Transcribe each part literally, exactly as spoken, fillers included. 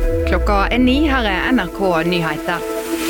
Klokka er ni, her er N R K Nyheter.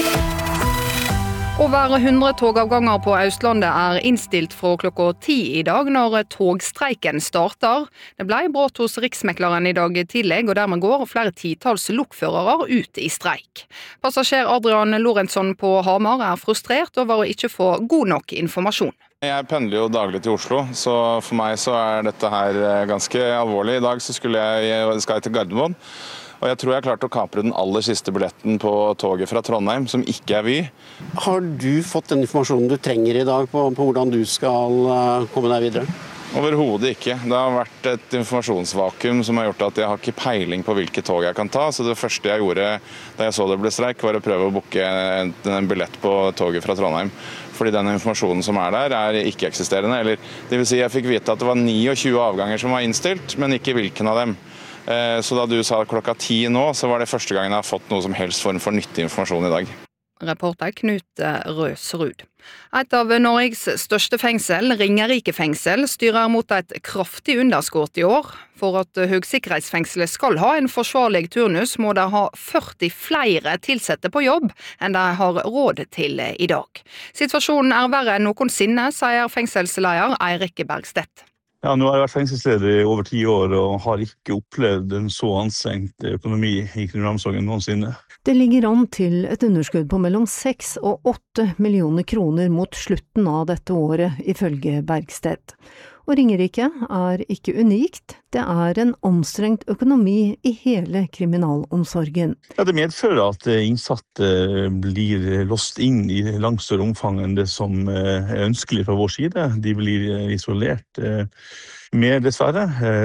Over hundre togavganger på Østlandet er innstilt fra klokka ti i dag når togstreiken starter. Det ble brått hos Riksmekleren i dag tidlig, og dermed går flere titals lokførere ut i streik. Passasjer Adrian Lorentzon på Hamar er frustrert over å ikke få god nok informasjon. Jeg pendler jo daglig til Oslo, så for meg så er dette her ganske alvorlig. I dag så skulle jeg, skal jeg til Gardermoen. Og jeg tror jeg klarte å kapre den aller siste billetten på toget fra Trondheim, som ikke er Vy. Har du fått den informasjonen du trenger i dag på, på hvordan du skal komme deg videre? Overhodet ikke. Det har vært et informasjonsvakuum som har gjort at jeg har ikke peiling på hvilke tog jeg kan ta. Så det første jeg gjorde da jeg så det ble streik, var å prøve å booke en, en billett på toget fra Trondheim. Fordi den informasjonen som er der, er ikke-eksisterende. Eller, det vil si, jeg fikk vite at det var tjueni avganger som var innstilt, men ikke hvilken av dem. Så da du sa klokka ti nå, så var det første gangen jeg har fått noe som helst form for nyttig informasjon i dag. Reporter Knut Røsrud. Et av Norges største fengsel, Ringerike fengsel, styrer mot et kraftig underskudd i år. For at høgsikkerhetsfengselet skal ha en forsvarlig turnus, må de ha førti flere tilsette på jobb enn de har råd til i dag. Situasjonen er verre enn noensinne, sier fengselsleder Eirik Bergstedt. Ja, nå har jeg vært fengselsleder i over ti år og har ikke opplevd en så anstrengt økonomi i kriminalomsorgen noensinne. Det ligger an til et underskudd på mellom seks og åtte millioner kroner mot slutten av dette året, ifølge Bergstedt. Og Ringerike er ikke unikt, det er en anstrengt økonomi i hele kriminalomsorgen. Ja, det medfører at innsatte blir låst inn i langt større omfang enn det som er ønskelig fra vår side. De blir isolert mer dessverre,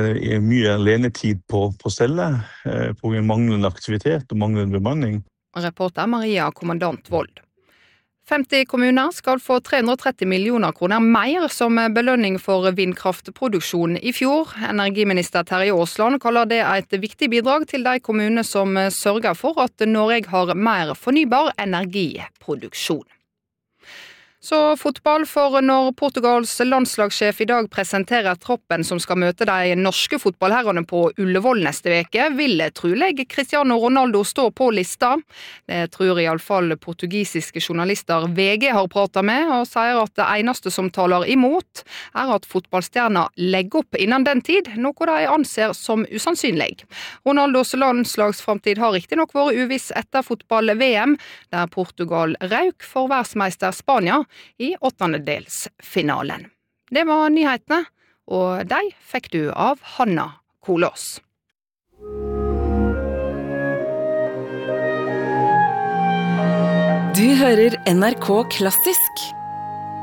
mye alenetid på, på celle, på manglende aktivitet og manglende bemanning. Reporter Maria Kommandant Vold. femti kommuner skal få tre hundre og tretti millioner kroner mer som belønning for vindkraftproduksjon i fjor. Energiminister Terje Aasland kaller det et viktig bidrag til de kommuner som sørger for at Norge har mer fornybar energiproduksjon. Så fotball, for når Portugals landslagssjef i dag presenterer troppen som skal møte de norske fotballherrene på Ullevål neste veke, vil trolig Cristiano Ronaldo stå på lista. Det tror i alle fall portugisiske journalister V G har pratet med, og sier at det eneste som taler imot er at fotballstjerner legger opp innen den tid, noe de anser som usannsynlig. Ronaldos landslagsframtid har riktig nok vært uviss etter fotball-V M, der Portugal røk for verdensmeister Spania i åttendedelsfinalen. Det var nyhetene, og de fikk du av Hanna Kolås. Du hører N R K Klassisk.